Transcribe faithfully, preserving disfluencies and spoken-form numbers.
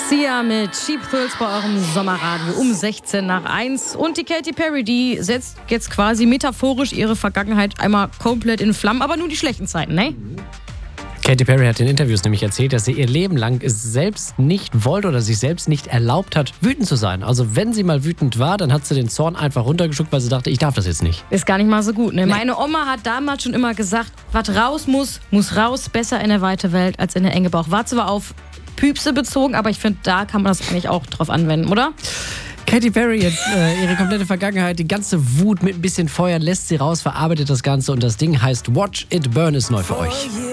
Sia mit Cheap Thrills bei eurem Sommerradio um sechzehn nach eins. Und die Katy Perry, die setzt jetzt quasi metaphorisch ihre Vergangenheit einmal komplett in Flammen, aber nur die schlechten Zeiten, ne? Katy Perry hat in Interviews nämlich erzählt, dass sie ihr Leben lang es selbst nicht wollte oder sich selbst nicht erlaubt hat, wütend zu sein. Also wenn sie mal wütend war, dann hat sie den Zorn einfach runtergeschluckt, weil sie dachte, ich darf das jetzt nicht. Ist gar nicht mal so gut, ne? Nee. Meine Oma hat damals schon immer gesagt, was raus muss, muss raus, besser in der weite Welt als in der enge Bauch. War zwar auf Püpse bezogen, aber ich finde, da kann man das eigentlich auch drauf anwenden, oder? Katy Perry jetzt äh, ihre komplette Vergangenheit, die ganze Wut mit ein bisschen Feuer lässt sie raus, verarbeitet das Ganze und das Ding heißt Watch It Burn ist neu für euch.